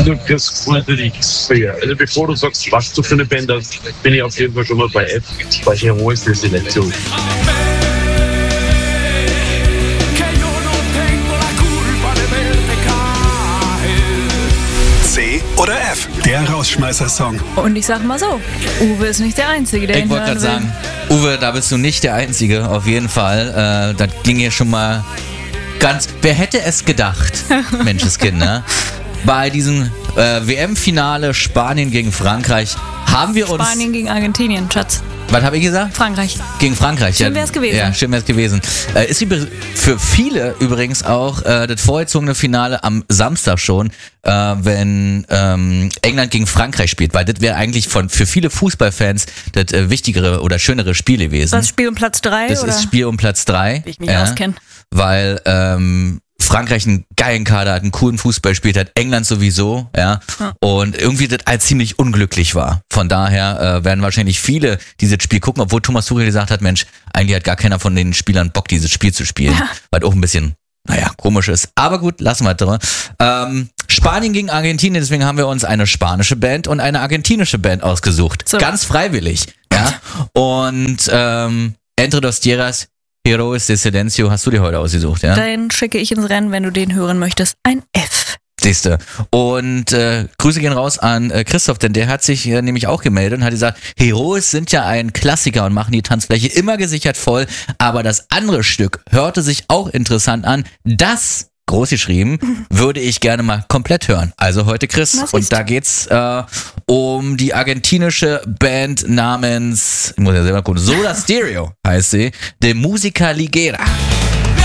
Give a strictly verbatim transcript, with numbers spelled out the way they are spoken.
Also Chris, natürlich. Also bevor du sagst, was du für eine Band hast, bin ich auf jeden Fall schon mal bei F, bei Heroes der Selektion. C oder F, der Rausschmeißer-Song. Und ich sag mal so, Uwe ist nicht der Einzige, der Ich ihn wollte hören gerade will. sagen, Uwe, da bist du nicht der Einzige, auf jeden Fall. Äh, das ging hier schon mal ganz... Wer hätte es gedacht, Menschenskinder? Bei diesem äh, W M-Finale Spanien gegen Frankreich haben wir uns... Spanien gegen Argentinien, Schatz. Was habe ich gesagt? Frankreich. Gegen Frankreich. Schön wär's gewesen. Ja, schön wär's gewesen. Äh, ist übr- für viele übrigens auch äh, das vorgezogene Finale am Samstag schon, äh, wenn ähm, England gegen Frankreich spielt, weil das wäre eigentlich von für viele Fußballfans das äh, wichtigere oder schönere Spiel gewesen. Das Spiel um Platz drei? Das oder? ist Spiel um Platz drei. Wie ich mich auskenne. Weil ähm, Frankreich einen geilen Kader hat, einen coolen Fußball spielt hat, England sowieso, ja, Ja. und irgendwie das als ziemlich unglücklich war. Von daher äh, werden wahrscheinlich viele dieses Spiel gucken, obwohl Thomas Tuchel gesagt hat, Mensch, eigentlich hat gar keiner von den Spielern Bock, dieses Spiel zu spielen, Ja. weil auch ein bisschen, naja, komisch ist. Aber gut, lassen wir drin. Ähm, Spanien gegen Argentinien, deswegen haben wir uns eine spanische Band und eine argentinische Band ausgesucht. So. Ganz freiwillig, ja. Und ähm, Entre dos Tierras, Heroes de Silencio hast du dir heute ausgesucht, ja? Dann schicke ich ins Rennen, wenn du den hören möchtest, ein F. Siehste. Und äh, Grüße gehen raus an äh, Christoph, denn der hat sich äh, nämlich auch gemeldet und hat gesagt, Heroes sind ja ein Klassiker und machen die Tanzfläche immer gesichert voll, aber das andere Stück hörte sich auch interessant an. Das, groß geschrieben, würde ich gerne mal komplett hören. Also heute Chris. Was Und ist? da geht's äh, um die argentinische Band namens, ich muss ja selber gucken, Soda Stereo heißt sie, De Musica Ligera.